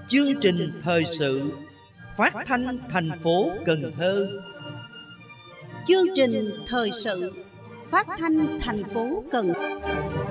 Chương trình thời sự phát thanh thành phố Cần Thơ. Chương trình thời sự phát thanh thành phố Cần Thơ.